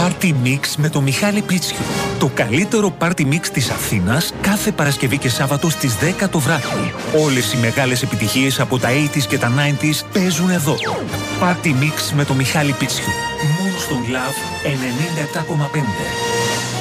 Party Mix με το Μιχάλη Πίτσιο. Το καλύτερο Party Mix της Αθήνας κάθε Παρασκευή και Σάββατο στις 10 το βράδυ. Όλες οι μεγάλες επιτυχίες από τα 80s και τα 90s παίζουν εδώ. Party Mix με το Μιχάλη Πίτσιο. Μόνο στο Love 97,5.